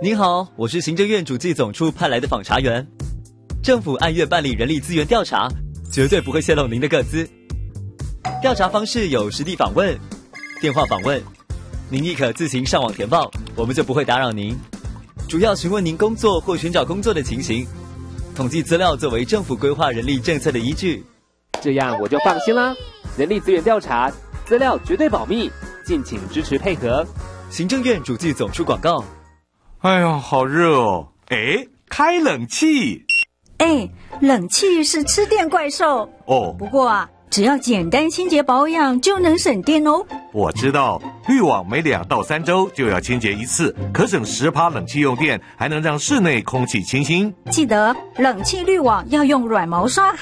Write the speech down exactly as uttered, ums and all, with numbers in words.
您好，我是行政院主计总处派来的访查员。政府按月办理人力资源调查，绝对不会泄露您的个资。调查方式有实地访问、电话访问，您亦可自行上网填报，我们就不会打扰您。主要询问您工作或寻找工作的情形，统计资料作为政府规划人力政策的依据。 这样我就放心啦。人力资源调查，资料绝对保密，敬请支持配合。 行政院主计总处广告。 哎呦，好热哦！哎，开冷气。 哎，冷气是吃电怪兽哦。 不过啊，只要简单清洁保养就能省电哦。 我知道，滤网每两到三周就要清洁一次，可省十趴冷气用电，还能让室内空气清新。 记得冷气滤网要用软毛刷